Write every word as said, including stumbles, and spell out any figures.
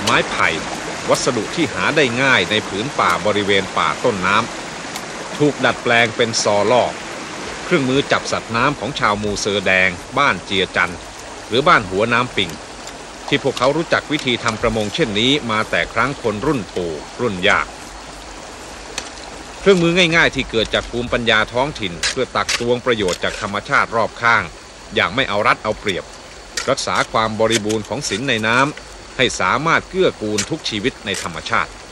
ไม้ไผ่วัสดุที่หาได้ง่ายในผืนป่าบริเวณป่าต้นน้ำถูกดัดแปลงเป็นซอล่อเครื่องมือจับสัตว์น้ำของชาวมูเซอร์แดงบ้านเจียจันหรือบ้านหัวน้ำปิงที่พวกเขารู้จักวิธีทำประมงเช่นนี้มาแต่ครั้งคนรุ่นปู่รุ่นย่าเครื่องมือง่ายๆที่เกิดจากภูมิปัญญาท้องถิ่นเพื่อตักตวงประโยชน์จากธรรมชาติรอบข้างอย่างไม่เอารัดเอาเปรียบรักษาความบริบูรณ์ของสินในน้ำให้สามารถเกื้อกูลทุกชีวิตในธรรมชาติ